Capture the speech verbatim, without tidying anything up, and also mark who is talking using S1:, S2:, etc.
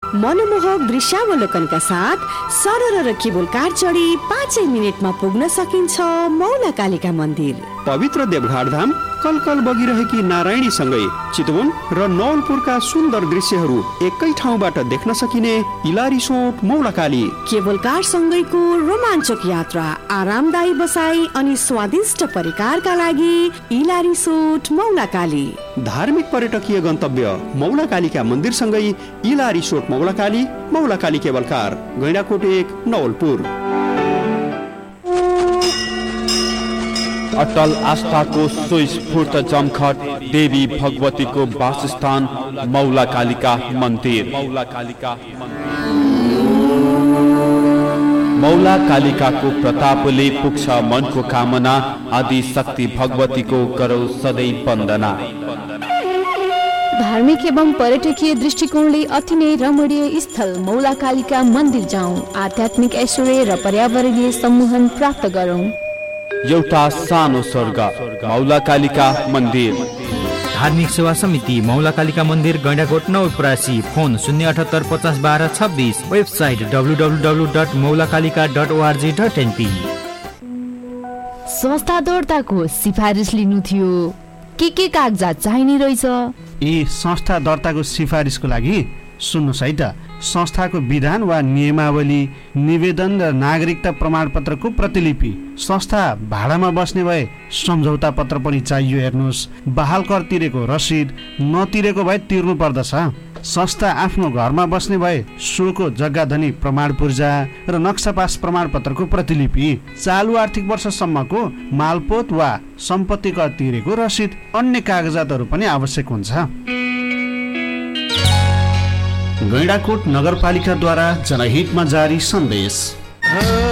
S1: मनमोहक दृश्यावलोकनका साथ सरर र केबल कार चढी पाँचै मिनटमा पुग्न सकिन्छ मौला कालिका मन्दिर।
S2: पवित्र देवघाट धाम कलकल बगिरहेकी नारायणी सँगै चितवन र नवलपुरका सुन्दर दृश्यहरू एकै ठाउँबाट देख्न सकिने इलारिसोट मौलाकाली।
S1: केबल कार सँगैको रोमाञ्चक यात्रा, आरामदायी बसाई अनि स्वादिष्ट परिकारका लागि इलारिसोट मौलाकाली।
S2: धार्मिक पर्यटकीय गन्तव्य मौलाकालीका मन्दिर सँगै इलारिसोट मौलाकाली, मौलाकाली केबल कार, गैंडाकोट एक, नवलपुर।
S3: अटल आस्थाको स्वस्फूर्त जमघट देवी भगवतीको वासस्थान मौला कालिका मन्दिर। मौला कालिकाको प्रतापले पुग्छ मनको कामना, आदि शक्ति भगवतीको गरौ सधैँ वन्दना।
S4: धार्मिक एवं पर्यटकीय दृष्टिकोणले अति नै रमणीय स्थल मौला कालिका मन्दिर जाउँ, आध्यात्मिक ऐश्वर्य र पर्यावरणीय सम्मोहन प्राप्त गरौँ।
S3: एउटा सानो स्वर्ग मौला कालिका मन्दिर।
S5: धार्मिक सेवा समिति मौला कालिका मन्दिर, गैंडाकोट नवलपरासी। फोन शून्य अठहत्तर पचास बाह्र छब्बिस। Website W W W dot मौला Kalika dot ORG dot NP.
S4: संस्था दर्ताको सिफारिस लिनु थियो, के के कागजात चाहिने रहेछ?
S6: ए संस्था दर्ताको सिफारिसको लागि सुन्नुहोस् है त, संस्थाको विधान वा नियमावली, निवेदन र नागरिकता प्रमाणपत्रको प्रतिलिपि, संस्था भाडामा बस्ने भए सम्झौता पत्र पनि चाहियो। हेर्नुहोस्, बहाल कर तिरेको रसिद नतिरेको भए तिर्नु पर्दछ। संस्था आफ्नो घरमा बस्ने भए सोको जग्गाधनी प्रमाण पूर्जा र नक्सा पास प्रमाणपत्रको प्रतिलिपि, चालु आर्थिक वर्षसम्मको मालपोत वा सम्पत्ति कर तिरेको रसिद, अन्य कागजातहरू पनि आवश्यक हुन्छ। गैंडाकोट नगरपालिकाद्वारा जनहितमा जारी सन्देश।